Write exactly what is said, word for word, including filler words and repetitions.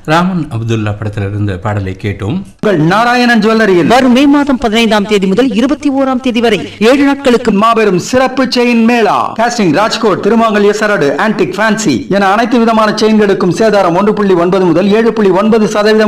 ராமன் அப்துல்லா படத்தில் இருந்த பாடலை கேட்டோம். நாராயணன் ஜுவல்லரியில் வரும் மே மாதம் பதினைந்தாம் தேதி முதல் இருபத்தி ஓராம் தேதி வரை ஏழு நாட்களுக்கு மாபெரும் சிறப்பு செயின் மேளா. காஸ்டிங், ராஜ்கோட், திருமாங்கல்ய சரடு, ஆன்டிக், ஃபேன்சி என அனைத்து விதமான செயின்களுக்கும் சேதாரம் ஒன்று புள்ளி ஒன்பது முதல் ஏழு புள்ளி ஒன்பது சதவீதம்